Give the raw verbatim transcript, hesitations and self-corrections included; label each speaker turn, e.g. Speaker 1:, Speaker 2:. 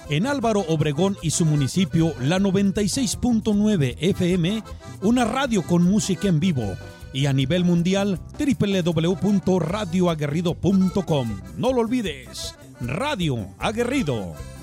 Speaker 1: En Álvaro Obregón y su municipio, la noventa y seis punto nueve F M, una radio con música en vivo. Y a nivel mundial, doble u doble u doble u punto radio aguerrido punto com. No lo olvides, Radio Aguerrido.